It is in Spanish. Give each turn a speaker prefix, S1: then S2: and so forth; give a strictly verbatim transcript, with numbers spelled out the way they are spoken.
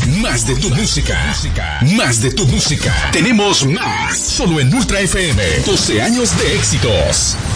S1: Más de tu música. Más de tu música. Tenemos más. Solo en Ultra F M. doce años de éxitos.